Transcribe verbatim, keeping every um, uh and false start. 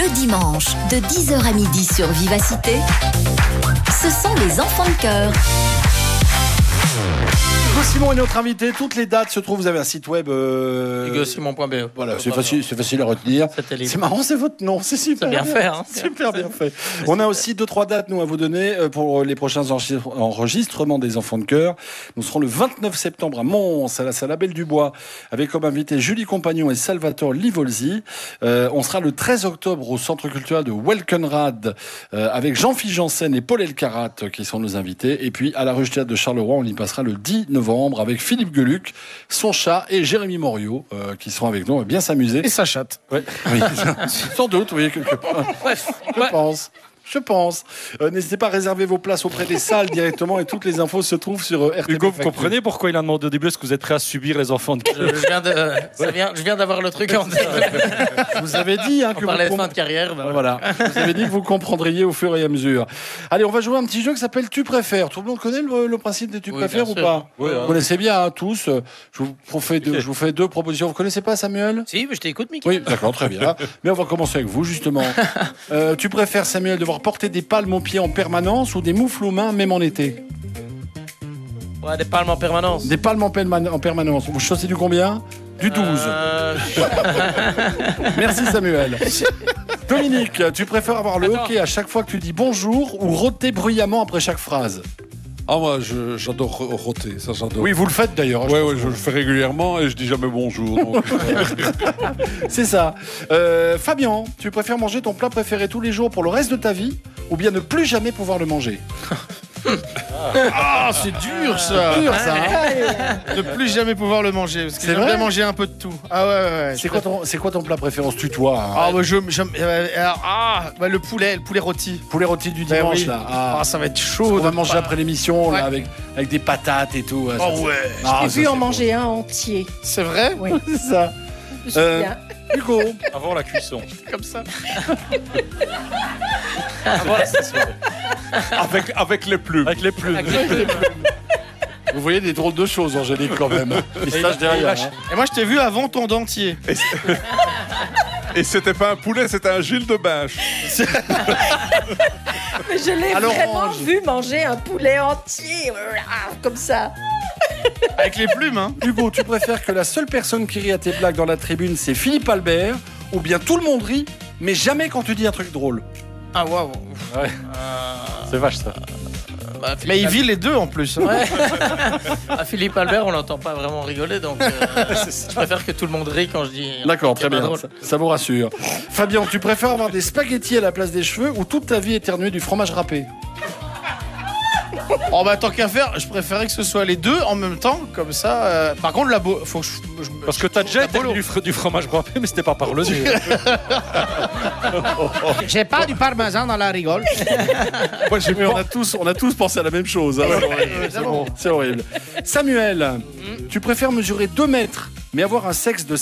Le dimanche, de dix heures à midi sur Vivacité, ce sont les enfants de cœur. Hugo Simon est notre invité. Toutes les dates se trouvent. Vous avez un site web. Euh... hugo simon point b e. Voilà, c'est facile, c'est facile à retenir. C'est marrant, c'est votre nom. C'est super c'est bien, bien fait. Hein. Super bien fait. On a aussi deux trois dates nous à vous donner pour les prochains enregistrements des enfants de cœur. Nous serons le vingt-neuf septembre à Mons, à la salle Abel Dubois, avec comme invité Julie Compagnon et Salvatore Livolzi. Euh, on sera le treize octobre au centre culturel de Welkenrad, euh, avec Jean-Philippe Janssen et Paul Elkarat qui sont nos invités. Et puis à la Ruche Théâtre de Charleroi, on y passera le dix novembre avec Philippe Geluc, son chat et Jérémy Morio euh, qui seront avec nous. On va bien s'amuser. Et sa chatte. Ouais. Oui, sans doute, oui, quelque part. Bref, je ouais. pense. Je pense. Euh, n'hésitez pas à réserver vos places auprès des salles directement et toutes les infos se trouvent sur euh, R T B. Hugo, vous comprenez pourquoi il a demandé au début est-ce que vous êtes prêt à subir les enfants de je, je viens de, euh, ça vient, je viens d'avoir le truc en tête. Je vous avais dit hein, on que parlait vous de fin de carrière. Bah, voilà. Vous avez dit que vous comprendriez au fur et à mesure. Allez, on va jouer à un petit jeu qui s'appelle Tu préfères. Tout le monde connaît le, le principe des Tu oui, préfères ou sûr. pas Oui, Vous hein. connaissez bien hein, tous. Je vous, fais deux, je vous fais deux propositions. Vous connaissez pas Samuel? Si, mais je t'écoute, Mickey. Oui, d'accord, très bien. Mais on va commencer avec vous, justement. Euh, tu préfères, Samuel, devoir porter des palmes aux pieds en permanence ou des moufles aux mains, même en été? Ouais, des palmes en permanence. Des palmes en, perma- en permanence. Vous chaussez du combien? Du douze. Euh... Merci, Samuel. Dominique, tu préfères avoir le Attends. hoquet à chaque fois que tu dis bonjour ou rôter bruyamment après chaque phrase? Ah, moi, je, j'adore rôter, ça j'adore. Oui, vous le faites d'ailleurs. Ouais, ouais, je le fais régulièrement et je dis jamais bonjour. Donc, euh, C'est ça. Euh, Fabien, tu préfères manger ton plat préféré tous les jours pour le reste de ta vie ou bien ne plus jamais pouvoir le manger? Ah, c'est dur ça. C'est dur, ça. Hein. Ne plus jamais pouvoir le manger. Parce que C'est j'aime vrai bien manger un peu de tout. Ah ouais, ouais, ouais. C'est quoi, ton, c'est quoi ton plat préféré? On se tutoie. Hein. Ah, bah, je, j'aime- euh, alors, ah bah, le poulet, le poulet rôti. Poulet rôti du Ben dimanche, oui. là. Ah. Ah, ça va être On chaud. va de manger pas- après l'émission, Ouais. là, avec, avec des patates et tout. ça, Oh c'est- ouais. Ah, J'ai ça, vu en c'est manger un entier. C'est vrai? Oui, bon. C'est ça. je me souviens. Euh, Hugo, avant la cuisson. Comme ça. Voilà, c'est sûr. avec, avec les plumes. Avec les plumes. vous voyez des drôles de choses, Angélique, quand même. Il se lâche derrière. Hein. Et moi, je t'ai vu avant ton dentier. Et c'était pas un poulet, c'était un Gilles de Binche. Mais je l'ai Alors, vraiment Ange. vu manger un poulet entier, ah, comme ça. Avec les plumes, hein. Hugo, tu préfères que la seule personne qui rit à tes blagues dans la tribune, c'est Philippe Albert, ou bien tout le monde rit, mais jamais quand tu dis un truc drôle? Ah, waouh. Ouais. C'est vache ça. Bah, Philippe Mais il Albert- vit les deux en plus. hein. Ouais. Ah, Philippe Albert, on l'entend pas vraiment rigoler, donc euh, je préfère que tout le monde rit quand je dis. D'accord, très C'est pas bien. drôle. Ça, ça vous rassure. Fabien, tu préfères avoir des spaghettis à la place des cheveux ou toute ta vie éternuer du fromage râpé? Oh bah tant qu'à faire, je préférais que ce soit les deux en même temps, comme ça. euh, Par contre, la bo... faut que je, je- Parce que t'as déjà la été bolo. du, fr- du fromage râpé, mais c'était pas par le nez. J'ai pas du parmesan dans la rigole. Moi, j'ai on a tous, on a tous pensé à la même chose. hein. C'est bon, c'est horrible. Samuel, tu préfères mesurer deux mètres, mais avoir un sexe de